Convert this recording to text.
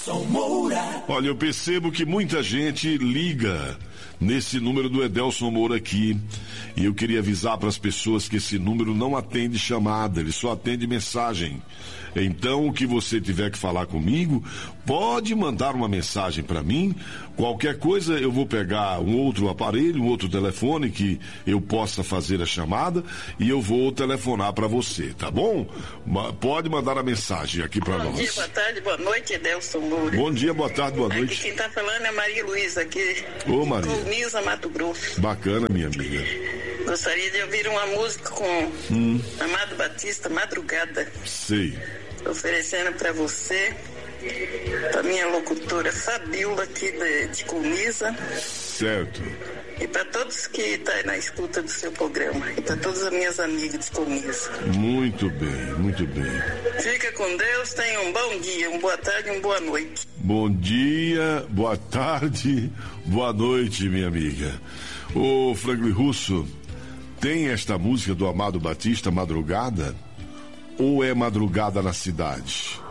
Edelson Moura. Olha, eu percebo que muita gente liga nesse número do Edelson Moura aqui. E eu queria avisar para as pessoas que esse número não atende chamada, ele só atende mensagem. Então, o que você tiver que falar comigo, pode mandar uma mensagem para mim. Qualquer coisa, eu vou pegar um outro aparelho, um outro telefone que eu possa fazer a chamada e eu vou telefonar para você, tá bom? Pode mandar a mensagem aqui para nós. Bom dia, boa tarde, boa noite, Edelson Moura. Bom dia, boa tarde, boa noite. Aqui quem tá falando é Maria Luísa, aqui Ô, Maria. de Colniza, Mato Grosso. Bacana, minha amiga. Gostaria de ouvir uma música com Amado Batista, Madrugada. Sei. Oferecendo para você, para minha locutora Fabiola aqui de Colniza. Certo. E para todos que estão na escuta do seu programa. E para todas as minhas amigas de Colniza. Muito bem, muito bem. Fica com Deus, tenha um bom dia, uma boa tarde e uma boa noite. Bom dia, boa tarde, boa noite, minha amiga. Ô, Franklin Russo, tem esta música do Amado Batista, Madrugada? Ou é Madrugada na Cidade?